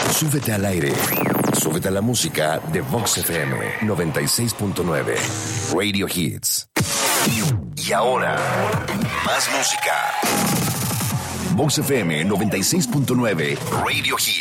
Súbete al aire. Súbete a la música de Vox FM 96.9. Radio Hits. Y ahora, más música. Vox FM 96.9. Radio Hits.